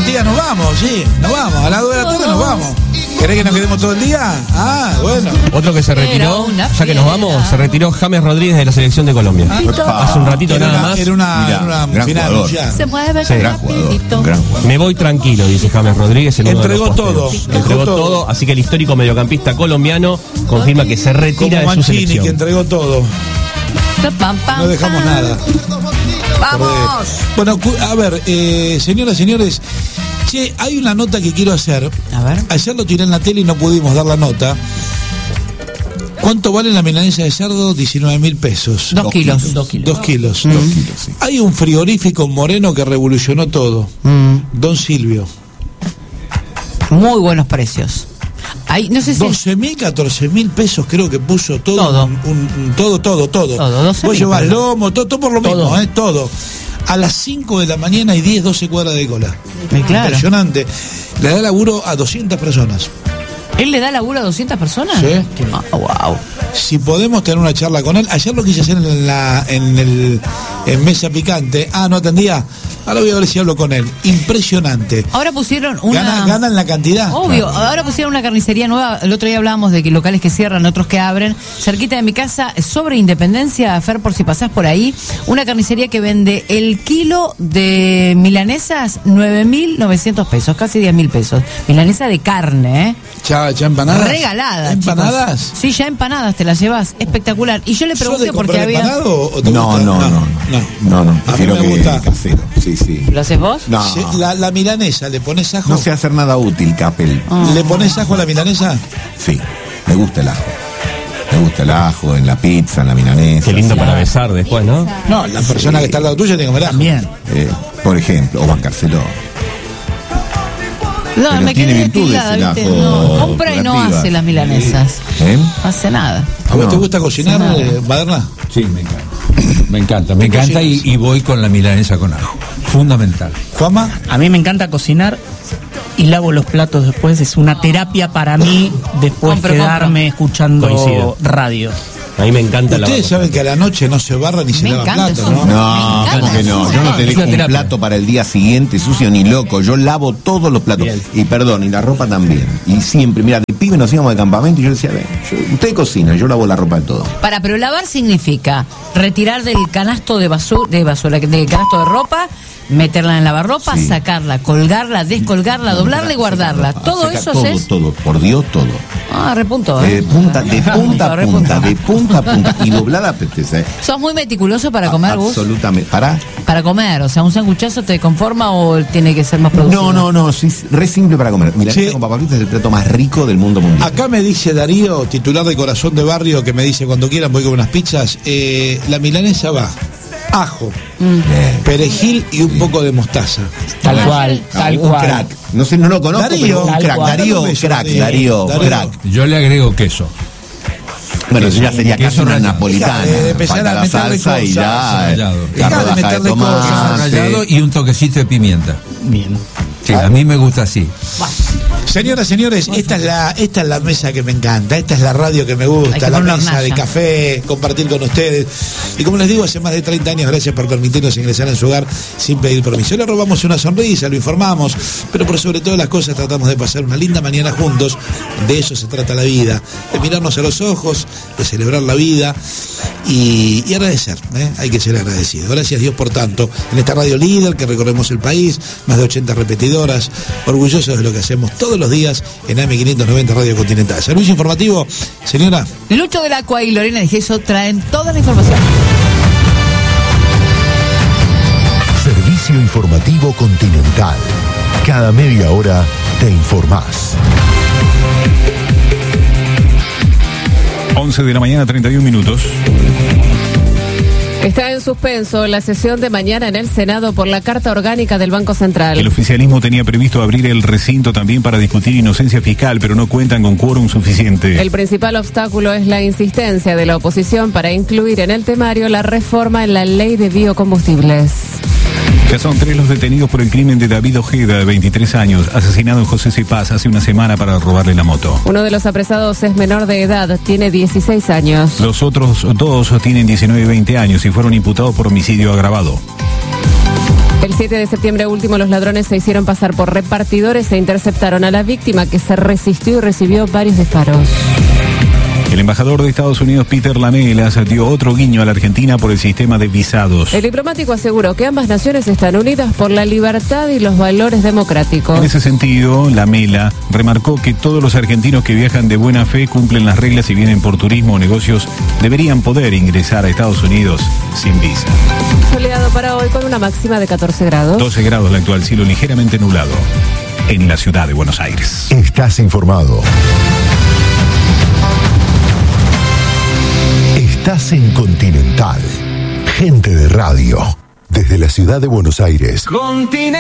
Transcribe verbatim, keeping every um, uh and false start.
Matías, nos vamos, sí, nos vamos. A las dos de la tarde nos vamos. ¿Querés que nos quedemos todo el día? Ah, bueno. Otro que se retiró, ya que nos vamos, se retiró James Rodríguez de la selección de Colombia. Ah, Hace un ratito era nada una, más. Era una, Mirá, era una gran final jugador. anunciada. Se mueve Sí. Gran jugador, rapidito. gran jugador. Me voy tranquilo, dice James Rodríguez. En uno de Entregó los posteos. todo, Entregó dejó todo. todo, así que el histórico mediocampista colombiano confirma que se retira Como de su Mancini, selección. que entregó todo. Pam, pam, No dejamos pam. nada. ¡Vamos! Bueno, cu- a ver, eh, señoras, señores, che, hay una nota que quiero hacer. A ver. Ayer lo tiré en la tele y no pudimos dar la nota. ¿Cuánto vale la milanesa de cerdo? diecinueve mil pesos. Dos kilos. Dos kilos. Dos kilos. Dos kilos, sí. Hay un frigorífico en Moreno que revolucionó todo. Mm, Don Silvio. muy buenos precios. Ahí, no sé si... doce mil, catorce mil pesos creo que puso todo. Todo. Un, un- un- todo, todo, todo. Todo, doce Vos mil, llevás pero- lomo, todo, todo por lo Todo. mismo, ¿eh? Todo. A las cinco de la mañana hay diez, doce cuadras de cola. Sí, claro. Impresionante. Le da laburo a doscientas personas. ¿Él le da laburo a doscientas personas? Sí. Ah, wow. Si podemos tener una charla con él. Ayer lo quise hacer en la en el en Mesa Picante. Ah, no atendía. Ahora voy a ver si hablo con él. Impresionante. Ahora pusieron una... Gana, ganan la cantidad. Obvio, ahora pusieron una carnicería nueva. El otro día hablábamos de que locales que cierran, otros que abren. Cerquita de mi casa, sobre Independencia, Fer, por si pasás por ahí, una carnicería que vende el kilo de milanesas nueve mil novecientos pesos, casi diez mil pesos. Milanesa de carne, ¿eh? Ya, ya empanadas. Regalada. ¿Empanadas? chicos. Sí, ya empanadas te las llevas. Espectacular. Y yo le ¿Sos pregunté de porque comprar había... empanado o te No, gusta? no, no. no. No, no. A mí Prefiero me que gusta. casero. Sí, sí. ¿Lo haces vos? No. Sí, La, la milanesa, ¿le pones ajo? No sé hacer nada útil, Capel. ¿Le pones ajo a la milanesa? Sí, me gusta el ajo. Me gusta el ajo en la pizza, en la milanesa. Qué lindo sí. para besar después, ¿no? No, la persona que está al lado tuyo tiene que comer ajo. También. Eh, por ejemplo, o bancárselo. No, Pero me tiene quedé virtudes tildada, el ¿viste? ajo No, compra y no curativa. hace las milanesas. ¿Eh? No hace nada. ¿A vos No. te gusta cocinar, No. eh, Baderna? Sí, me encanta. Me encanta, me ¿Qué encanta y, cocinas? y voy con la milanesa con ajo. Fundamental. ¿Juanma? A mí me encanta cocinar y lavo los platos después. Es una terapia para mí después Compro, quedarme escuchando Coincido. radio. A mí me encanta la Ustedes saben que a la noche no se barra ni se Me lava encanta plato, eso. ¿no? Me No, encanta. ¿cómo que no? Yo no te Es dejo una un terapia. plato para el día siguiente sucio ni loco. Yo lavo todos los platos. Bien. Y perdón, y la ropa también. Y siempre, mira, de pibe nos íbamos de campamento y yo decía, ven, yo- usted cocina, yo lavo la ropa de todo. Para, pero lavar significa retirar del canasto de basura, de basura, del canasto de ropa, meterla en lavarropa, Sí. sacarla, colgarla, descolgarla, doblarla y guardarla. Todo Saca eso todo, es. todo, por Dios, todo. Ah, repunto. De ¿eh? punta, de punta a Repunto. punta, de punta a punta. Y doblada, pues, eh, ¿Sos muy meticuloso para comer, Gus? absolutamente. ¿Para? Para comer, o sea, ¿un sanguchazo te conforma o tiene que ser más producido? No, no, no, sí, re simple para comer. Mira, Sí. con papas fritas es el plato más rico del mundo mundial. Acá me dice Darío, titular de Corazón de Barrio, que me dice cuando quieran voy con unas pizzas. Eh, la milanesa va ajo, Bien. perejil y un poco de mostaza. Tal cual, Ah, tal un cual. crack. No sé, no lo conozco, Darío. pero un Tal crack. cual. Darío, Dale un beso, crack, Darío. Darío, Darío. crack. Yo le agrego queso. Bueno, eso ya sería Queso casi una rallado. napolitana. Deja de empezar Falta a la meterle salsa y cosas, ya. rallado. eh, Deja La de rodaja de meterle Queso cosas. rallado tomate. y un toquecito de pimienta. Bien. Sí, a mí me gusta así. Señoras, señores, esta es la esta es la mesa que me encanta, esta es la radio que me Hay gusta, que la poner una mesa de hornalla. café, compartir con ustedes. Y como les digo, hace más de treinta años, gracias por permitirnos ingresar en su hogar sin pedir permiso. Le robamos una sonrisa, lo informamos, pero por sobre todas las cosas tratamos de pasar una linda mañana juntos. De eso se trata la vida, de mirarnos a los ojos, de celebrar la vida y, y agradecer, ¿eh? Hay que ser agradecido. Gracias Dios por tanto, en esta radio líder que recorremos el país, más de ochenta repetidoras, orgullosos de lo que hacemos todos los días en A M quinientos noventa Radio Continental. Servicio informativo, señora. Lucho del Acua y Lorena de Gesso traen toda la información. Servicio informativo Continental. Cada media hora te informás. once de la mañana, treinta y un minutos. Está en suspenso la sesión de mañana en el Senado por la Carta Orgánica del Banco Central. El oficialismo tenía previsto abrir el recinto también para discutir inocencia fiscal, pero no cuentan con quórum suficiente. El principal obstáculo es la insistencia de la oposición para incluir en el temario la reforma en la ley de biocombustibles. Ya son tres los detenidos por el crimen de David Ojeda, de veintitrés años, asesinado en José Cepaz hace una semana para robarle la moto. Uno de los apresados es menor de edad, tiene dieciséis años. Los otros dos tienen diecinueve y veinte años y fueron imputados por homicidio agravado. El siete de septiembre último, los ladrones se hicieron pasar por repartidores e interceptaron a la víctima, que se resistió y recibió varios disparos. El embajador de Estados Unidos, Peter Lamelas, dio otro guiño a la Argentina por el sistema de visados. El diplomático aseguró que ambas naciones están unidas por la libertad y los valores democráticos. En ese sentido, Lamela remarcó que todos los argentinos que viajan de buena fe, cumplen las reglas y vienen por turismo o negocios, deberían poder ingresar a Estados Unidos sin visa. Soleado para hoy con una máxima de catorce grados. doce grados la actual, cielo ligeramente nublado en la ciudad de Buenos Aires. Estás informado. Estás en Continental. Gente de radio. Desde la ciudad de Buenos Aires. Continental.